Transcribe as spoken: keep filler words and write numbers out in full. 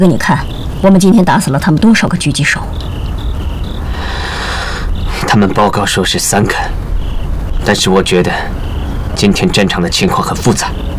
哥，你看，我们今天打死了他们多少个狙击手？ 他们报告说是三个，但是我觉得今天战场的情况很复杂。